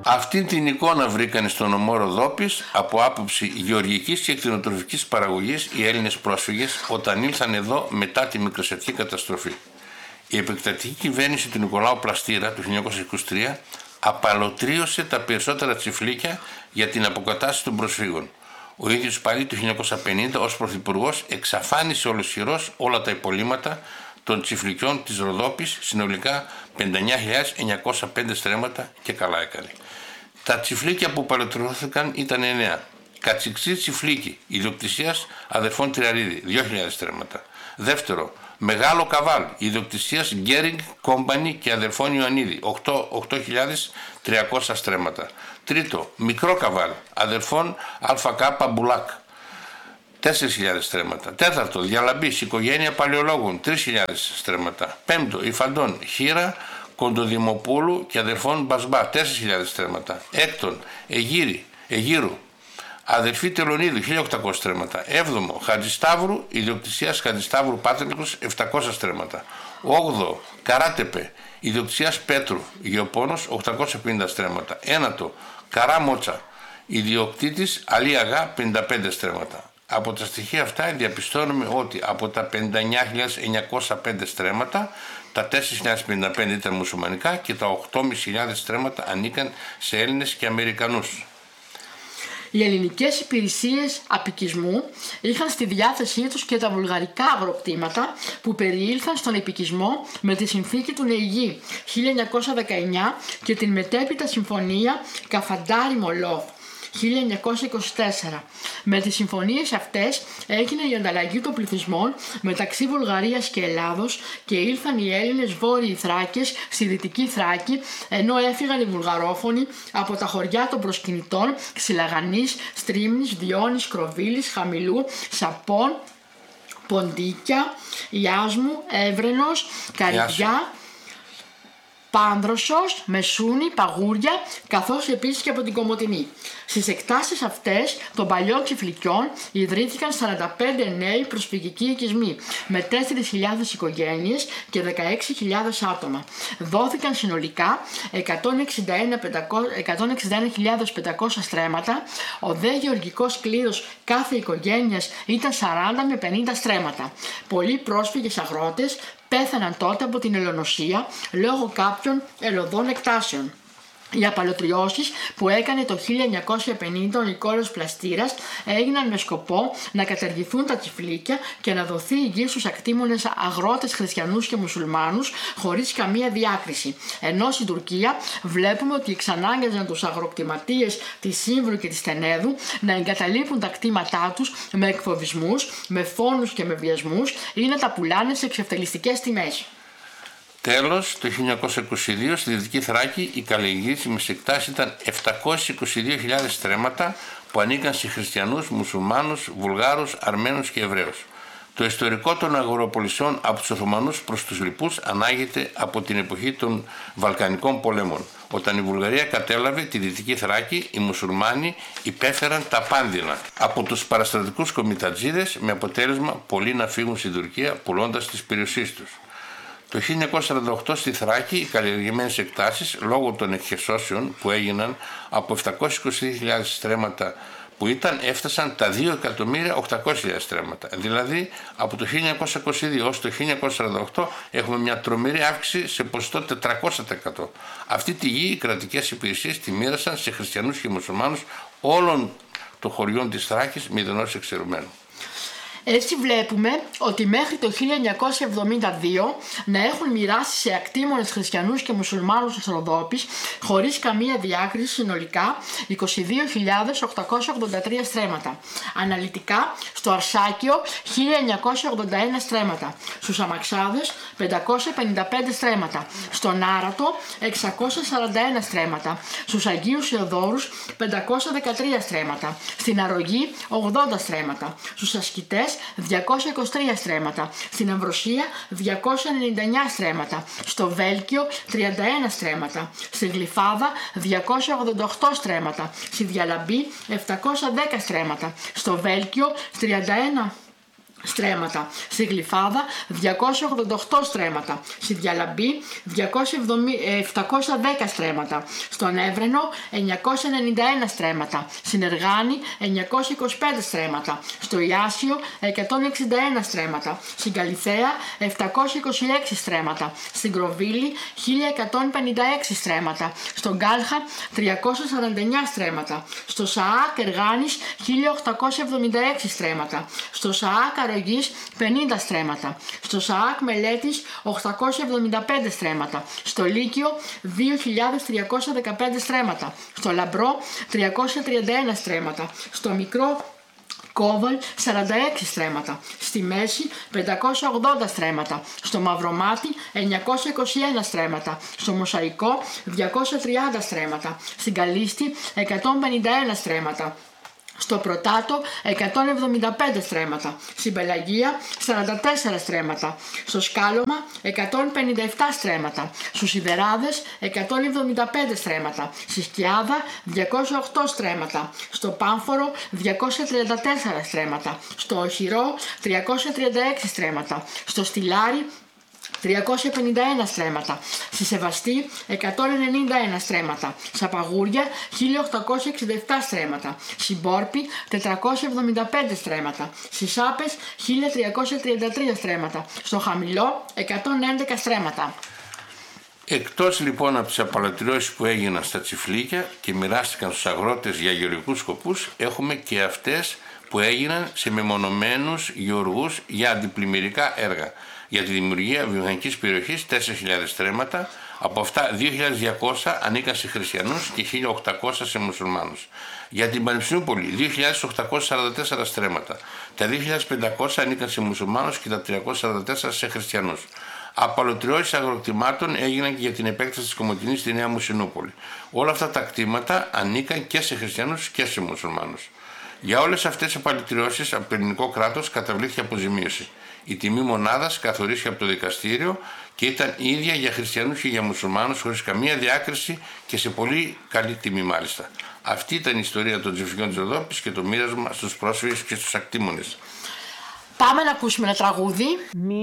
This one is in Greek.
Αυτή την εικόνα βρήκαν στον νομό Ροδόπης από άποψη γεωργικής και κτηνοτροφικής παραγωγής οι Έλληνες πρόσφυγες όταν ήλθαν εδώ μετά τη μικρασιατική καταστροφή. Η επεκτατική κυβέρνηση του Νικολάου Πλαστήρα του 1923 απαλωτρίωσε τα περισσότερα τσιφλίκια για την αποκατάσταση των προσφύγων. Ο ίδιος πάλι το 1950 ως πρωθυπουργός εξαφάνισε ολοσχερώς όλα τα υπολείμματα των τσιφλικιών της Ροδόπης, συνολικά 59.905 στρέμματα, και καλά έκανε. Τα τσιφλίκια που παλαιοτριώθηκαν ήταν 9. Κατσιξή τσιφλίκι, ιδιοκτησίας αδερφών Τριαρίδη, 2.000 στρέμματα. Δεύτερο, Μεγάλο Καβάλ, ιδιοκτησίας Γκέρινγκ Κόμπανι και αδερφών Ιωαννίδη, 8.300 στρέμματα. Τρίτο, Μικρό Καβάλ, αδερφών ΑΚ Μπουλάκ, 4.000 στρέμματα. Τέταρτο, Διαλαμπής, οικογένεια Παλαιολόγων, 3.000 στρέμματα. Πέμπτο, Υφαντών, Χήρα Κοντοδημοπούλου και αδερφών Μπασμπά, 4.000 στρέμματα. Έκτον, Αιγύρου, αδερφή Τελωνίδου, 1.800 στρέμματα. Έβδομο, Χατζησταύρου, ιδιοκτησίας Χατζησταύρου Πάτρικος, 700 στρέμματα. Όγδο, Καράτεπε, ιδιοκτησίας Πέτρου, Γεωπόνος, 850 στρέμματα. Ένατο, Καράμοτσα, ιδιοκτήτης Αλή Αγά, 55 στρέμματα. Από τα στοιχεία αυτά διαπιστώνουμε ότι από τα 59.905 στρέμματα, τα 4.055 ήταν μουσουλμανικά και τα 8.500 στρέμματα ανήκαν σε Έλληνες και Αμερικανούς. Οι ελληνικές υπηρεσίες απικισμού είχαν στη διάθεσή τους και τα βουλγαρικά αγροκτήματα που περιήλθαν στον επικισμό με τη συνθήκη του Νεϊγή 1919 και την μετέπειτα συμφωνία Καφαντάρι-Μολόβ 1924. Με τις συμφωνίες αυτές έγινε η ανταλλαγή των πληθυσμών μεταξύ Βουλγαρίας και Ελλάδος και ήλθαν οι Έλληνες Βόρειοι Θράκες στη Δυτική Θράκη, ενώ έφυγαν οι Βουλγαρόφωνοι από τα χωριά των προσκυνητών Ξυλαγανής, Στρίμνης, Βιώνης, Κροβίλης, Χαμηλού, Σαπών, Ποντίκια, Ιάσμου, Έβρενος, Καρυδιά, Πάνδρωσος, Μεσούνη, Παγούρια, καθώς επίσης και από την Κομοτηνή. Στις εκτάσεις αυτές των παλιών τσιφλικιών ιδρύθηκαν 45 νέοι προσφυγικοί οικισμοί με 4.000 οικογένειες και 16.000 άτομα. Δόθηκαν συνολικά 161.500 στρέμματα, ο δε γεωργικός κλήρος κάθε οικογένειας ήταν 40 με 50 στρέμματα. Πολλοί πρόσφυγες αγρότες πέθαναν τότε από την ελονοσία λόγω κάποιων ελωδών εκτάσεων. Οι απαλωτριώσεις που έκανε το 1950 ο Νικόλαος Πλαστήρας έγιναν με σκοπό να καταργηθούν τα τσιφλίκια και να δοθεί η γη στους ακτήμονες αγρότες χριστιανούς και μουσουλμάνους χωρίς καμία διάκριση. Ενώ στην Τουρκία βλέπουμε ότι εξανάγκαζαν τους αγροκτηματίες της Σύμβρου και της Τενέδου να εγκαταλείπουν τα κτήματά τους με εκφοβισμούς, με φόνους και με βιασμούς ή να τα πουλάνε σε εξευτελιστικές τιμές. Τέλος, το 1922 στη Δυτική Θράκη οι καλλιεργήσιμες εκτάσεις ήταν 722.000 στρέμματα που ανήκαν σε χριστιανούς, μουσουλμάνους, Βουλγάρους, Αρμένους και Εβραίους. Το ιστορικό των αγροπολισών από τους Οθωμανούς προς τους λοιπούς ανάγεται από την εποχή των Βαλκανικών πολέμων. Όταν η Βουλγαρία κατέλαβε τη Δυτική Θράκη, οι μουσουλμάνοι υπέφεραν τα πάνδυνα από τους παραστρατικούς κομιτατζίδες με αποτέλεσμα πολλοί να φύγουν στην Τουρκία πουλώντας τις περιουσίες τους. Το 1948 στη Θράκη οι καλλιεργημένες εκτάσεις λόγω των εκχεσώσεων που έγιναν από 722.000 στρέμματα που έφτασαν τα 2.800.000 στρέμματα. Δηλαδή από το 1922 ως το 1948 έχουμε μια τρομερή αύξηση σε ποσοστό 400%. Αυτή τη γη οι κρατικές υπηρεσίες τη μοίρασαν σε χριστιανούς και μουσουλμάνους όλων των χωριών της Θράκης μηδενός εξαιρουμένου. Έτσι βλέπουμε ότι μέχρι το 1972 να έχουν μοιράσει σε ακτήμονες χριστιανούς και μουσουλμάνους της Ροδόπης χωρίς καμία διάκριση συνολικά 22.883 στρέμματα. Αναλυτικά στο Αρσάκιο 1.981 στρέμματα, στους Αμαξάδες 555 στρέμματα, στον Άρατο 641 στρέμματα, στους Αγίους Θεοδόρους 513 στρέμματα, στην Αρρωγή 80 στρέμματα, στους Ασκητές 223 στρέμματα, στην Αμβροσία 299 στρέμματα, στο Βέλκιο 31 στρέμματα, στη Γλυφάδα 288 στρέμματα, στη Διαλαμπή 710 στρέμματα, στο Βέλκιο 31 στρέμματα. Στη Γλυφάδα 288 στρέμματα. Στη Διαλαμπή 710 στρέμματα. Στον Έβρενο 991 στρέμματα. Στην Εργάνη 925 στρέμματα. Στο Ιάσιο 161 στρέμματα. Στην Καλιθέα 726 στρέμματα. Στην Κροβίλη 1156 στρέμματα. Στον Κάλχα 349 στρέμματα. Στο ΣΑΑΚ Εργάνης 1876 στρέμματα. Στο ΣΑΑΚ Αρρωγής 50 στρέμματα. Στο ΣΑΑΚ Μελέτης 875 στρέμματα. Στο Λύκειο 2315 στρέμματα. Στο Λαμπρό 331 στρέμματα. Στο Μικρό Κόβαλ 46 στρέμματα. Στη Μέση 580 στρέμματα. Στο Μαυρομάτι 921 στρέμματα. Στο Μοσαϊκό 230 στρέμματα. Στην Καλίστη 151 στρέμματα. Στο Πρωτάτο 175 στρέμματα. Στην Πελαγία 44 στρέμματα. Στο Σκάλωμα 157 στρέμματα. Στους Σιδεράδες 175 στρέμματα. Στη Σκιάδα 208 στρέμματα. Στο Πάμφορο 234 στρέμματα. Στο Οχυρό 336 στρέμματα. Στο Στυλάρι 351 στρέμματα. Στη Σεβαστή 191 στρέμματα. Στα Παγούρια 1867 στρέμματα. Στην Πόρπη 475 στρέμματα. Στις Σάπες 1333 στρέμματα. Στο Χαμηλό 111 στρέμματα. Εκτός λοιπόν από τις απαλωτριώσεις που έγιναν στα τσιφλίκια και μοιράστηκαν στους αγρότες για γεωργικούς σκοπούς, έχουμε και αυτές που έγιναν σε μεμονωμένους γεωργούς για αντιπλημμυρικά έργα. Για τη δημιουργία βιομηχανικής περιοχής 4.000 στρέμματα, από αυτά 2.200 ανήκαν σε χριστιανούς και 1.800 σε μουσουλμάνους. Για την Πανεπιστημιούπολη 2.844 στρέμματα, τα 2.500 ανήκαν σε μουσουλμάνους και τα 344 σε χριστιανούς. Απαλωτριώσεις αγροκτημάτων έγιναν και για την επέκταση της Κομοτηνής στη Νέα Μουσινούπολη. Όλα αυτά τα κτήματα ανήκαν και σε χριστιανούς και σε μουσουλμάνους. Για όλες αυτές τις απαλωτριώσεις από το ελληνικό κράτος καταβλήθηκε αποζημίωση. Η τιμή μονάδας καθορίστηκε από το δικαστήριο και ήταν ίδια για χριστιανούς και για μουσουλμάνους, χωρίς καμία διάκριση και σε πολύ καλή τιμή μάλιστα. Αυτή ήταν η ιστορία των τσιφλικών της Ροδόπης και το μοίρασμα στους πρόσφυγες και στους ακτήμονες. Πάμε να ακούσουμε ένα τραγούδι.